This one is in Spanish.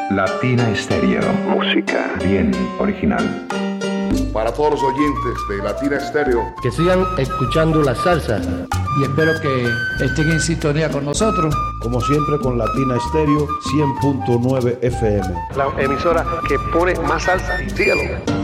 Latina Estéreo. Música bien original. Para todos los oyentes de Latina Estéreo, que sigan escuchando la salsa. Y espero que estén en sintonía con nosotros. Como siempre con Latina Estéreo 100.9 FM. La emisora que pone más salsa. Síguelo.